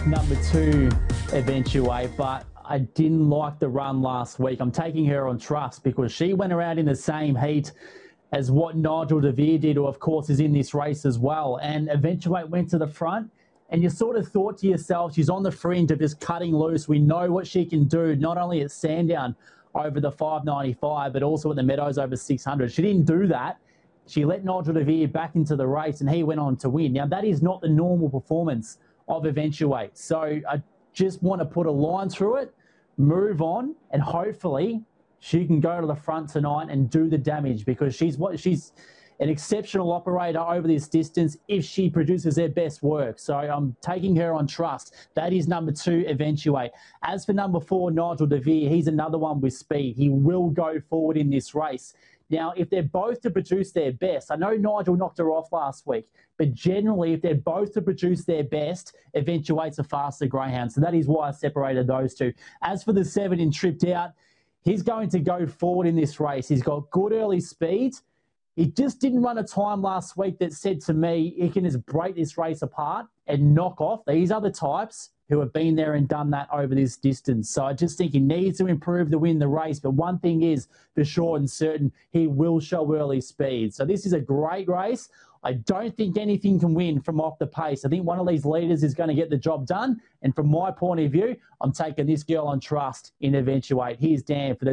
number 2 Eventuate, but I didn't like the run last week. I'm taking her on trust because she went around in the same heat as what Nigel De Vere did, who of course is in this race as well. And Eventuate went to the front, and you sort of thought to yourself, she's on the fringe of just cutting loose. We know what she can do, not only at Sandown over the 595, but also at the Meadows over 600. She didn't do that. She let Nigel De Vere back into the race, and he went on to win. Now, that is not the normal performance of Eventuate. So I just want to put a line through it, move on, and hopefully she can go to the front tonight and do the damage, because she's an exceptional operator over this distance if she produces her best work. So I'm taking her on trust. That is number 2, Eventuate. As for number 4, Nigel De Vere, he's another one with speed. He will go forward in this race. Now, if they're both to produce their best, I know Nigel knocked her off last week, but generally, if they're both to produce their best, Eventuate's a faster greyhound. So that is why I separated those two. As for the 7 in Tripped Out, he's going to go forward in this race. He's got good early speed. He just didn't run a time last week that said to me he can just break this race apart and knock off these other types who have been there and done that over this distance. So I just think he needs to improve to win the race. But one thing is for sure and certain, he will show early speed. So this is a great race. I don't think anything can win from off the pace. I think one of these leaders is going to get the job done. And from my point of view, I'm taking this girl on trust in Eventuate. Here's Dan for the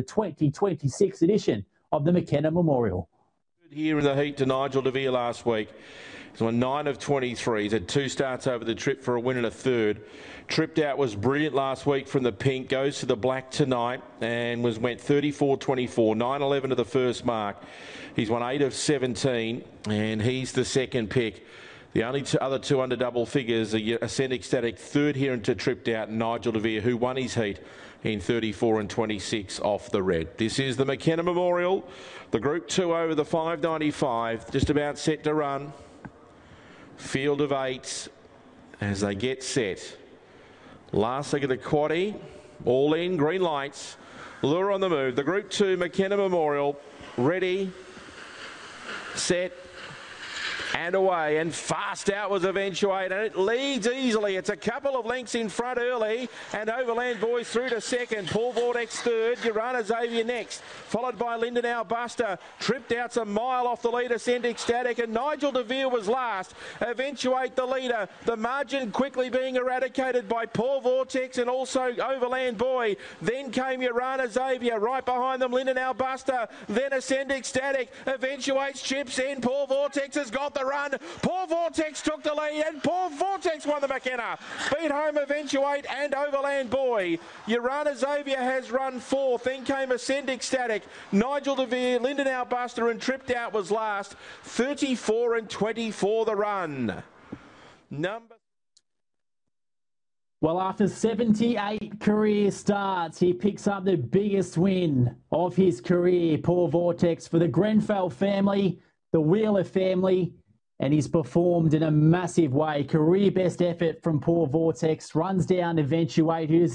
2026 edition of the McKenna Memorial. Here in the heat to Nigel De Vere last week. He's won 9 of 23. He's had 2 starts over the trip for a win and a third. Tripped Out was brilliant last week from the pink. Goes to the black tonight and went 34-24. 9-11 to the first mark. He's won 8 of 17 and he's the second pick. The only other 2 under double figures are Ascend Ecstatic, third here into Tripped Out, and Nigel De Vere, who won his heat in 34 and 26 off the red. This is the McKenna Memorial. The Group 2 over the 595, just about set to run. Field of 8 as they get set. Last leg of the quaddie, all in, green lights. Lure on the move. The Group 2 McKenna Memorial, ready, set, and away, and fast out was Eventuate, and it leads easily. It's a couple of lengths in front early, and Overland Boys through to second. Paul Vortex third, Urana Xavier next, followed by Lindenau Buster. Tripped Out's a mile off the lead, Ascend Ecstatic, and Nigel De Vere was last. Eventuate the leader. The margin quickly being eradicated by Paul Vortex and also Overland Boy. Then came Urana Xavier, right behind them Lindenau Buster, then Ascend Ecstatic. Eventuate's chips in. Paul Vortex has got the run. Paul Vortex took the lead and Paul Vortex won the McKenna. Beat home Eventuate and Overland Boy. Urana Xavier has run 4th. Then came Ascend Ecstatic. Nigel De Vere, Lindenau Buster and Tripped Out was last. 34 and 24 the run. Well, after 78 career starts, he picks up the biggest win of his career, Paul Vortex, for the Grenfell family, the Wheeler family, and he's performed in a massive way. Career best effort from Paul Vortex, runs down Eventuate, who's